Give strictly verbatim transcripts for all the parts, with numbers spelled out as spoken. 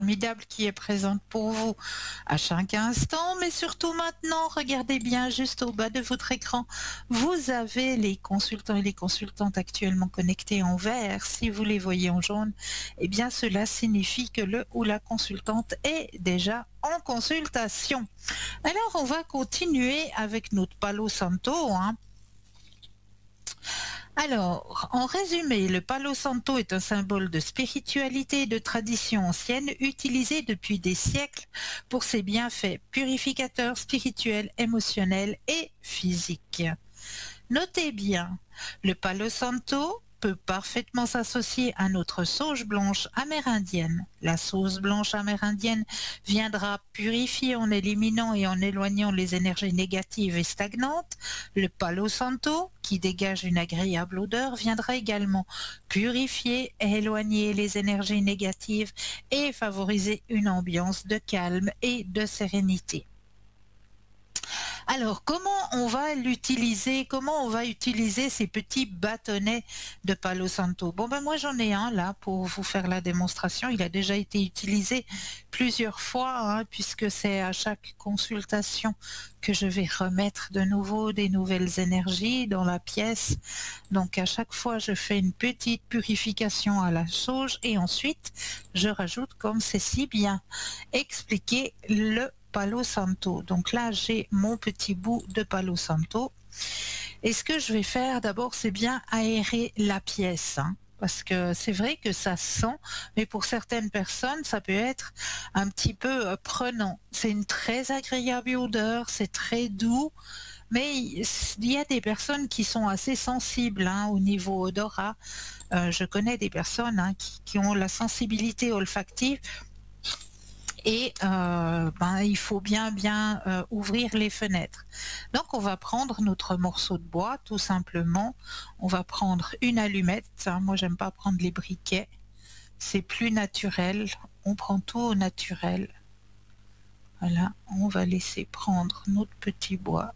formidable qui est présente pour vous à chaque instant, mais surtout maintenant, regardez bien juste au bas de votre écran, vous avez les consultants et les consultantes actuellement connectés en vert. Si vous les voyez en jaune, eh bien cela signifie que le ou la consultante est déjà en consultation. Alors on va continuer avec notre Palo Santo, hein. Alors, en résumé, le Palo Santo est un symbole de spiritualité et de tradition ancienne utilisé depuis des siècles pour ses bienfaits purificateurs, spirituels, émotionnels et physiques. Notez bien, le Palo Santo peut parfaitement s'associer à notre sauge blanche amérindienne. La sauce blanche amérindienne viendra purifier en éliminant et en éloignant les énergies négatives et stagnantes. Le Palo Santo, qui dégage une agréable odeur, viendra également purifier et éloigner les énergies négatives et favoriser une ambiance de calme et de sérénité. Alors, comment on va l'utiliser? Comment on va utiliser ces petits bâtonnets de Palo Santo? Bon, ben moi j'en ai un là pour vous faire la démonstration. Il a déjà été utilisé plusieurs fois, hein, puisque c'est à chaque consultation que je vais remettre de nouveau des nouvelles énergies dans la pièce. Donc à chaque fois, je fais une petite purification à la sauge et ensuite, je rajoute, comme c'est si bien expliqué, le Palo Santo. Donc là, j'ai mon petit bout de Palo Santo. Et ce que je vais faire d'abord, c'est bien aérer la pièce, hein, parce que c'est vrai que ça sent, mais pour certaines personnes, ça peut être un petit peu euh, prenant. C'est une très agréable odeur, c'est très doux, mais il y a des personnes qui sont assez sensibles, hein, au niveau odorat. Euh, je connais des personnes, hein, qui, qui ont la sensibilité olfactive. Et euh, ben, il faut bien bien euh, ouvrir les fenêtres. Donc on va prendre notre morceau de bois, tout simplement. On va prendre une allumette. Hein, moi j'aime pas prendre les briquets, c'est plus naturel. On prend tout au naturel. Voilà, on va laisser prendre notre petit bois.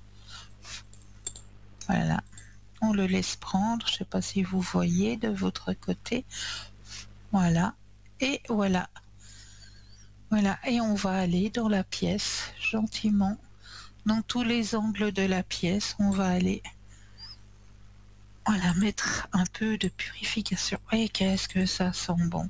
Voilà, on le laisse prendre. Je sais pas si vous voyez de votre côté. Voilà, et voilà. Voilà, et on va aller dans la pièce, gentiment, dans tous les angles de la pièce, on va aller, voilà, mettre un peu de purification. Et qu'est-ce que ça sent bon.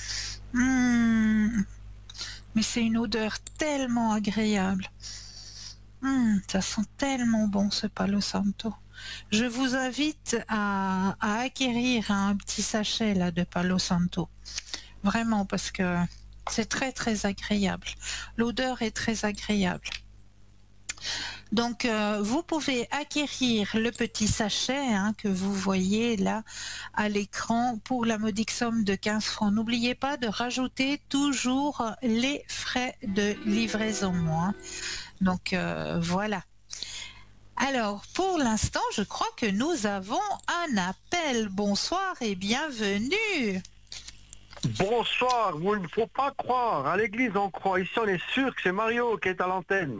Mmh, mais c'est une odeur tellement agréable. Mmh, ça sent tellement bon ce Palo Santo. Je vous invite à, à acquérir un petit sachet là de Palo Santo. Vraiment, parce que c'est très très agréable. L'odeur est très agréable. Donc euh, vous pouvez acquérir le petit sachet, hein, que vous voyez là à l'écran pour la modique somme de quinze francs. N'oubliez pas de rajouter toujours les frais de livraison, hein. Donc euh, voilà. Alors pour l'instant, je crois que nous avons un appel. Bonsoir et bienvenue. Bonsoir, vous ne faut pas croire, à l'église on croit, ici on est sûr que c'est Mario qui est à l'antenne.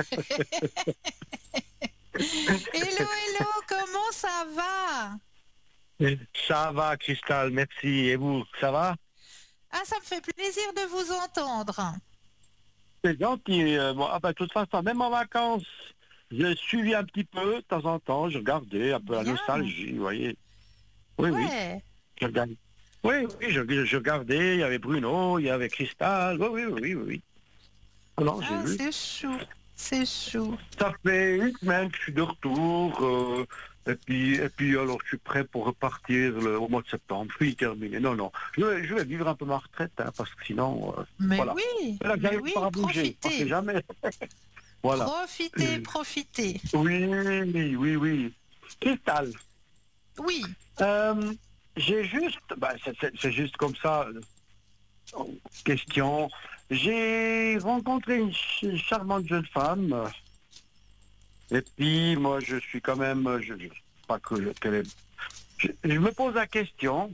Hello, hello, comment ça va? Ça va Cristal, merci, et vous, ça va? Ah, ça me fait plaisir de vous entendre. C'est gentil, euh, bon, ah bah, de toute façon, même en vacances, je suivi un petit peu, de temps en temps, je regardais un peu la Bien. nostalgie, vous voyez. Oui, oui, Ouais. je regardais. Oui, oui, je, je regardais, il y avait Bruno, il y avait Cristal, oui, oui, oui, oui, oui. Alors, j'ai Ah, vu. c'est chou, c'est chou. Ça fait une semaine que je suis de retour, euh, et puis et puis alors je suis prêt pour repartir le- au mois de septembre. Je suis terminé. Non, non. Je vais, je vais vivre un peu ma retraite, hein, parce que sinon, euh, Mais voilà. oui, Là, mais j'arrive oui, pas à bouger, on sait profitez, jamais. Voilà. profitez, profitez. Oui, oui, oui. Cristal, Oui, euh, j'ai juste, bah, c'est c'est- c'est juste comme ça, euh, question. J'ai rencontré une ch- charmante jeune femme. euh, Et puis, moi, je suis quand même, je, je pas que je, qu'elle est- je, je me pose la question,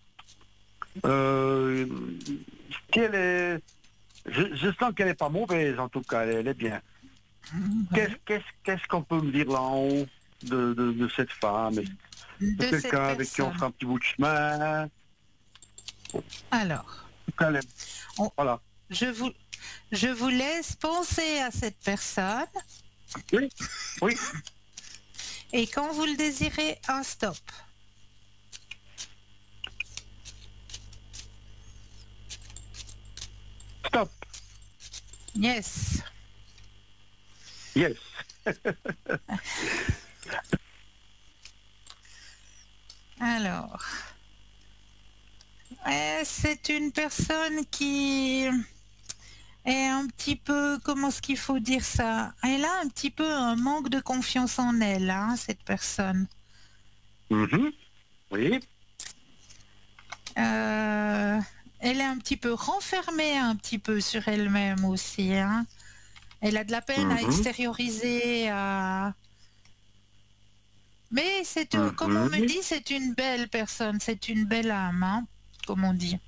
euh, si elle est, je, je sens qu'elle n'est pas mauvaise, en tout cas, elle, elle est bien. Qu'est-ce, ouais. qu'est-ce, qu'est-ce qu'on peut me dire là en haut de, de, de cette femme? C'est De cette quelqu'un avec qui on personne. fera un petit bout de chemin? Alors, Qu'elle aime. On- Voilà. Je vous, je vous laisse penser à cette personne Oui, oui, et quand vous le désirez, un stop. stop. Yes. Yes. Alors, euh, c'est une personne qui est un petit peu, comment est-ce qu'il faut dire ça? Elle a un petit peu un manque de confiance en elle, hein, cette personne. Mhm. Oui. Euh, elle est un petit peu renfermée, un petit peu sur elle-même aussi, hein. Elle a de la peine à Mhm. extérioriser, à... Mais c'est, euh, comme on me Mhm. dit, c'est une belle personne, c'est une belle âme, hein, comme on dit.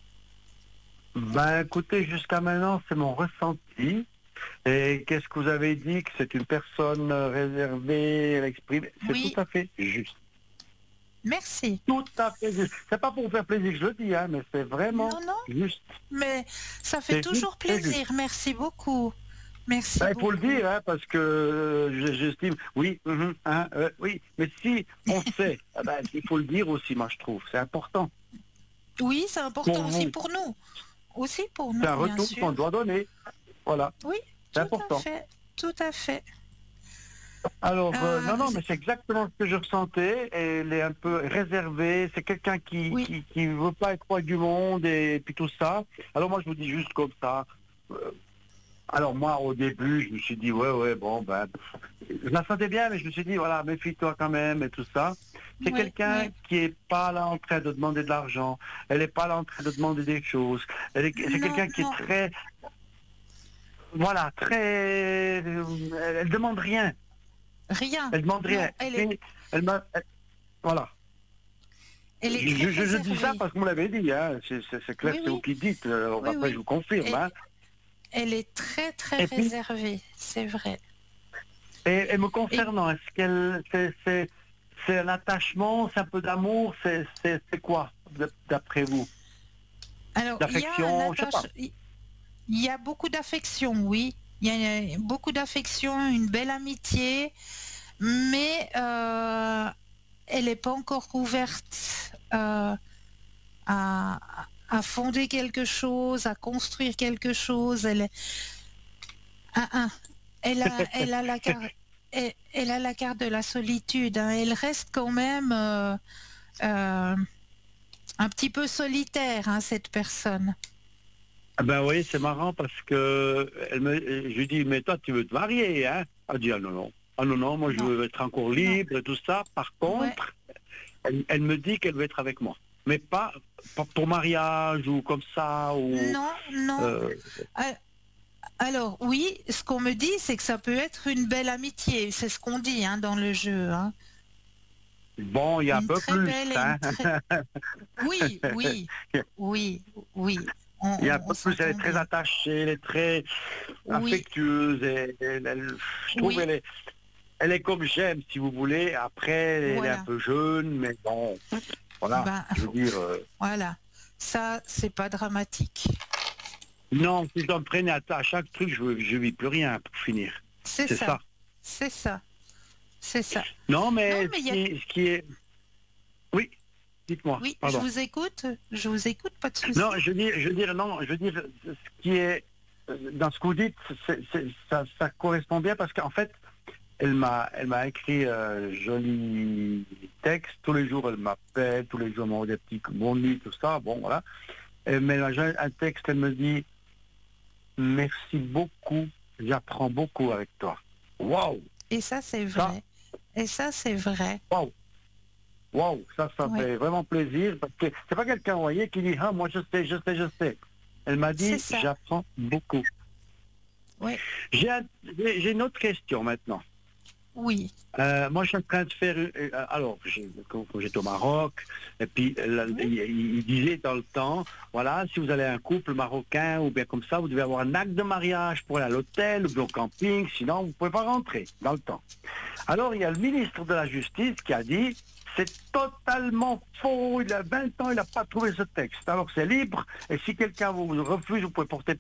Ben écoutez, jusqu'à maintenant, c'est mon ressenti. Et qu'est-ce que vous avez dit? Que c'est une personne euh, réservée, elle exprime. C'est Oui, tout à fait juste. merci. Tout à fait juste. C'est pas pour vous faire plaisir que je le dis, hein, mais c'est vraiment Non, non, juste. mais ça fait C'est juste, toujours c'est juste. plaisir. Merci beaucoup. Merci Ben, il faut le beaucoup. dire, hein, parce que euh, je- j'estime, oui, mhm, hein, euh, oui, mais si on sait, eh ben, il faut le dire aussi, moi je trouve, c'est important. Oui, c'est Pour important aussi vous, pour nous. Aussi pour c'est un nous, bien retour qu'on sûr. doit donner. Voilà, Oui, c'est tout à important. fait. Tout à fait. Alors, euh, non, Euh, non, mais c'est exactement ce que je ressentais. Et elle est un peu réservée. C'est quelqu'un qui, oui, qui, qui veut pas être roi du monde et puis tout ça. Alors moi, je vous dis juste comme ça. euh, alors moi, au début, je me suis dit, ouais, ouais, bon, ben, je la sentais bien, mais je me suis dit, voilà, méfie-toi quand même et tout ça. C'est oui, quelqu'un oui. qui est pas là en train de demander de l'argent. Elle est pas là en train de demander des choses. Elle est- C'est Non, quelqu'un qui est non, très, voilà, très, euh, elle, elle demande rien. rien. Elle demande rien. Non, elle est, Elle m'a, elle- voilà. elle est très Je, je- je dis ça réservée. parce que vous l'avez dit, hein. C'est c'est- c'est clair, Oui, c'est vous oui, qui dites. Euh, oui, après, je oui. vous confirme. Et- Hein. elle est très, très Et puis, réservée. C'est vrai. et, et me Et concernant, est-ce qu'elle, c'est, c'est, c'est un attachement, c'est un peu d'amour, c'est, c'est, c'est quoi, d'après vous? alors, il y a un D'affection, je sais pas. attache. Il y a beaucoup d'affection, oui. Il y a beaucoup d'affection, une belle amitié, mais euh, elle n'est pas encore ouverte euh, à, à fonder quelque chose, à construire quelque chose. Elle, est, ah, ah, elle, a, elle, a la carte, elle, elle a la carte de la solitude, hein. Elle reste quand même euh, euh, un petit peu solitaire, hein, cette personne. Ah ben oui, c'est marrant parce que elle me, je lui dis, mais toi, tu veux te marier, hein? Elle dit, ah non, non. Ah non, non, moi, je Non, veux être encore non, libre et tout ça. Par ouais, contre, elle, elle me dit qu'elle veut être avec moi. Mais pas, pas pour mariage ou comme ça, ou... non, non. euh, Ah, alors oui, ce qu'on me dit, c'est que ça peut être une belle amitié. C'est ce qu'on dit, hein, dans le jeu, hein. bon, il y a un Une peu très plus, belle et hein? une très... Oui, oui, oui, oui. On, Il y a un on- on peu plus, elle est s'entend très bien. attachée, elle est très Oui, affectueuse, et, elle- elle- je trouve oui, elle est, elle est comme j'aime, si vous voulez. Après, elle est un voilà. peu jeune, mais bon, voilà, Ben, je veux dire... euh, voilà. Ça, c'est pas dramatique. non, si je dois me traîner à, à chaque truc, je ne vis plus rien pour finir. C'est C'est ça, ça. c'est ça, c'est ça. Non, Non, mais mais il ce y a... qui, ce qui est... Oui, dites-moi, Oui, je pardon. vous écoute, je vous écoute, pas de Non, souci. je veux dire, je veux dire, non, je veux dire, ce qui est... euh, Dans ce que vous dites, c'est- c'est- ça, ça correspond bien parce qu'en fait, elle m'a, elle m'a écrit un joli texte. Tous les jours, elle m'appelle, tous les jours, elle m'envoie des petits bonnes nuits, tout ça. Bon, voilà. Elle mélange un texte, elle me dit merci beaucoup, j'apprends beaucoup avec toi. Waouh, Et ça, c'est ça, vrai. Et ça, c'est vrai. waouh, waouh, ça, ça Oui, fait vraiment plaisir parce que c'est pas quelqu'un, vous voyez, qui dit ah moi je sais, je sais, je sais. Elle m'a c'est dit ça. j'apprends beaucoup. Oui, J'ai un- j'ai j'ai une autre question maintenant. oui, Euh, moi, je suis en train de faire... euh, alors, j'ai- quand, quand j'étais au Maroc, et puis là, oui, il, il disait dans le temps, voilà, si vous allez à un couple marocain ou bien comme ça, vous devez avoir un acte de mariage pour aller à l'hôtel ou bien au camping, sinon vous ne pouvez pas rentrer dans le temps. Alors, il y a le ministre de la Justice qui a dit, C'est totalement faux. Il a vingt ans, il n'a pas trouvé ce texte. Alors c'est libre. Et si quelqu'un vous refuse, vous pouvez porter